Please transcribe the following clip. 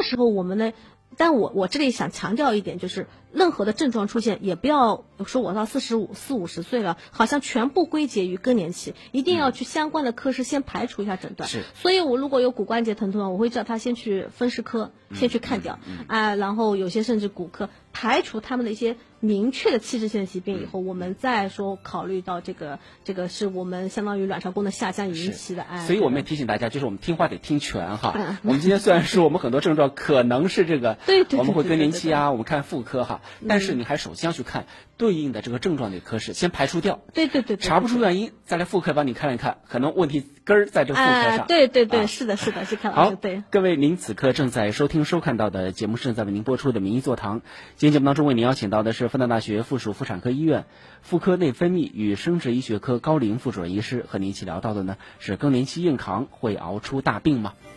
个时候我们呢，但我这里想强调一点，就是任何的症状出现，也不要说我到40、50岁了，好像全部归结于更年期，一定要去相关的科室先排除一下诊断。 是， 所以我如果有骨关节疼痛，我会叫他先去风湿科，先去看掉然后有些甚至骨科，排除他们的一些明确的器质性疾病以后，我们再说考虑到这个是我们相当于卵巢功能下降引起的。 所以我们也提醒大家，就是我们听话得听全哈。我们今天虽然说我们很多症状可能是这个，我们会更年期啊，我们看妇科哈，但是你还首先要去看对应的这个症状的科室，先排除掉。 对， 查不出原因，再来妇科帮你看一看，可能问题根儿在这妇科上。 对，是的，是看老师对。 各位，您此刻正在收看到的节目是正在为您播出的《名医座堂》。今天节目当中为您邀请到的是复旦大学附属妇产科医院妇科内分泌与生殖医学科高龄副主任医师，和您一起聊到的呢是更年期硬扛会熬出大病吗？